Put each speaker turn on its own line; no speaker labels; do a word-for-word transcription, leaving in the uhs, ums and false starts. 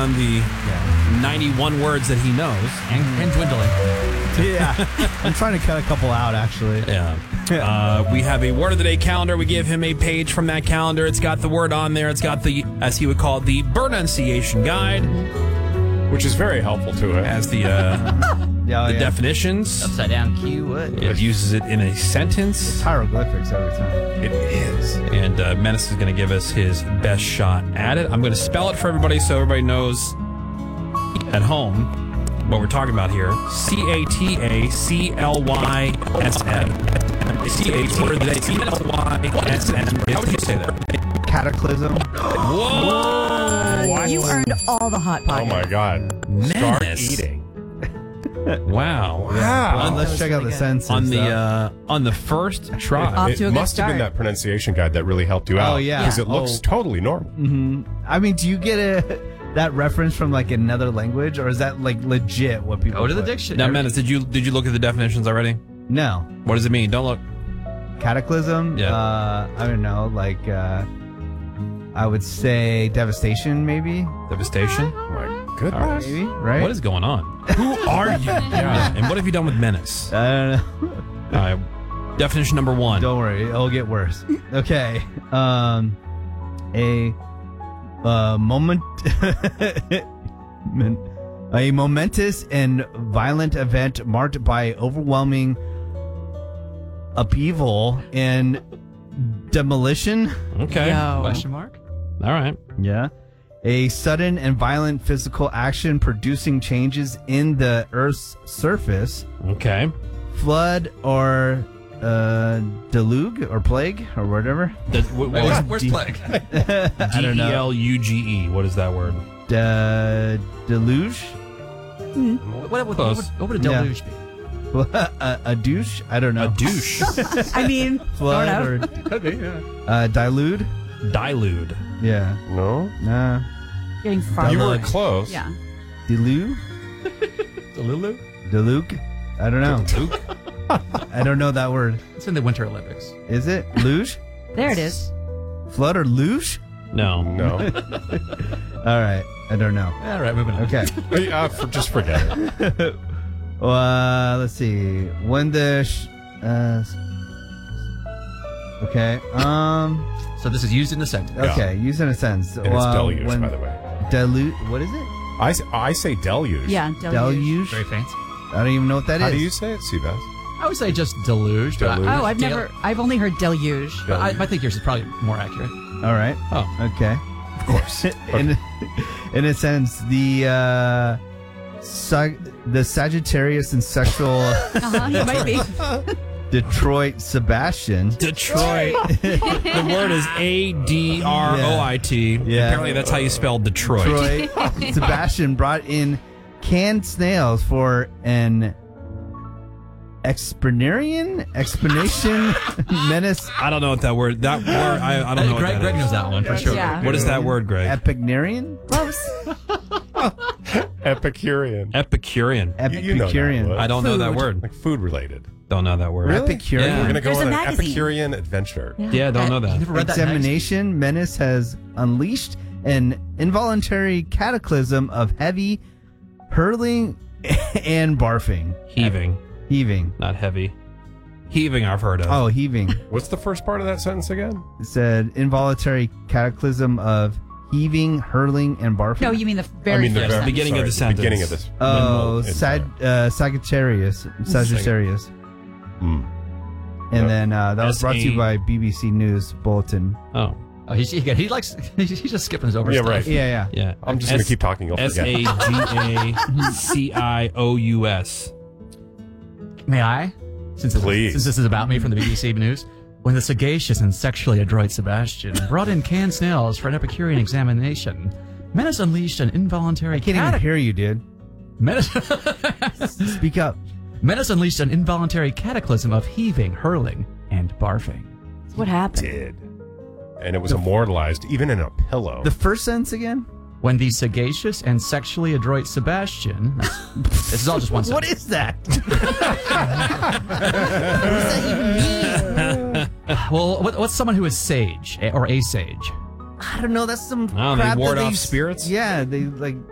on the yeah. ninety-one words that he knows.
And, and dwindling.
Yeah. I'm trying to cut a couple out, actually.
Yeah. Uh, we have a Word of the Day calendar. We give him a page from that calendar. It's got the word on there. It's got the, as he would call it, the pronunciation guide.
Which is very helpful to it.
As the, uh,
yeah,
the
yeah.
definitions.
Upside down Q, what?
It uses it in a sentence.
It's hieroglyphics every time.
It is.
And uh, Menace is going to give us his best shot at it. I'm going to spell it for everybody so everybody knows at home what we're talking about here. C A T A C L Y S N. C A T A C L Y S N. How would you say that?
Cataclysm.
Whoa!
What? You earned all the hot pockets.
Oh my God.
Menace.
Start eating.
Wow.
Wow.
Let's
was
check out
really
the
good.
senses.
On the
though.
uh, on the first try.
Off
It
to a good
must have been
start.
that pronunciation guide that really helped you out.
Oh, yeah.
Because it looks
Oh.
totally normal.
I mean, do you get a that reference from like another language, or is that like legit what people
Go to the
put?
Now,
dictionary.
Menace, did you did you look at the definitions already?
No.
What does it mean? Don't look.
Cataclysm?
Yeah.
Uh, I don't know. Like, uh, I would say devastation, maybe?
Devastation.
Oh my goodness.
Maybe, right?
What is going on? Who are you? Yeah. And what have you done with Menace?
I don't know.
All right. Definition number one.
Don't worry, it'll get worse. Okay. Um, a uh, moment, men- a momentous and violent event marked by overwhelming upheaval and demolition.
Okay.
Yo.
Question mark?
All right.
Yeah. A sudden and violent physical action producing changes in the Earth's surface,
Okay.
flood or uh, deluge or plague or whatever.
Does, what,
Wait,
what
where's,
is
where's
D-
plague?
I don't
D E
know.
L U G E? What is that word?
De- deluge?
what, what, what,
Close.
would, what would a
Yeah.
deluge be?
a, a douche? I don't know.
A douche.
I mean,
Flood
sort of.
or
Could be, yeah.
uh, dilute?
Dilude.
Yeah.
No?
Nah.
Getting far.
You were
Dilute.
close.
Yeah.
Delu?
Delulu?
Deluge? I don't know.
Luke.
I don't know that word.
It's in the Winter Olympics.
Is it luge?
There it is.
Flood or luge?
No.
No.
All right. I don't know.
All right, moving on.
Okay.
uh, for, just forget it.
Uh, let's see. When the sh- uh, okay. Um.
So this is used in the sentence.
Okay. Use in a sentence.
And it's
Well,
deluge,
when
by the way.
Dilute. What is it?
I, s- I say deluge.
Yeah. Deluge.
Deluge.
Very fancy.
I don't even know what that is.
How do you say it, Seabass?
I would say just deluge. but I-
Deluge.
Oh, I've
Del-
never. I've only heard deluge.
But I, I think yours is probably more accurate.
All right.
Oh.
Okay.
Of course.
in, in a sense, the uh, sag- the Sagittarius and sexual
Uh-huh, he might be.
Detroit Sebastian.
Detroit. The word is A D R O I T.
Yeah.
Apparently that's how you spell Detroit.
Detroit Sebastian brought in canned snails for an explanation explanation menace
I don't know what that word. That word. I, I don't know.
Greg,
what that
Greg
is.
knows that one for sure.
Yeah.
What is that word, Greg?
Epicnarian
Close.
Epicurean.
Epicurean.
You- you know that
Epicurean.
word.
I don't know that
Food.
word.
Like food related.
Don't know that word.
Epicurean.
Yeah.
We're going to go
There's
on
a
an
magazine.
Epicurean adventure.
Yeah, don't know
You
that.
never read that magazine?
Examination menace has unleashed an involuntary cataclysm of heavy hurling and barfing.
Heaving,
Heaving.
not heavy. Heaving, I've heard of.
Oh, heaving.
What's the first part of that sentence again?
It said involuntary cataclysm of heaving, hurling, and barfing.
No, you mean the very
I mean, the
first
very-
one.
beginning of
sorry,
the sentence.
beginning of this.
Oh,
It's,
Sag- uh, Sagittarius. Sagittarius.
Hmm.
And then uh, that was brought to
S A
you by B B C News Bulletin.
Oh,
Oh, he's, he, he likes. He's just skipping his over
Yeah,
stuff.
right.
Yeah, yeah.
yeah.
I'm just going to keep talking. You'll
S
forget.
A G A C I O U S.
May I? Since this-
Please.
Since this is about me from the B B C News. When the sagacious and sexually adroit Sebastian brought in canned snails for an Epicurean examination, Menace unleashed an involuntary.
I can't even
catac-
hear you, dude.
Menace.
Speak up.
Menace unleashed an involuntary cataclysm of heaving, hurling, and barfing.
What happened?
Did. And it was immortalized even in a pillow.
The first sentence again?
When the sagacious and sexually adroit Sebastian. This is all just one
What
sentence.
is that?
Well, what, what's someone who is sage eh, or a sage?
I don't know. That's some
Oh, they
crap
ward
that
off
they-
spirits?
Yeah, they like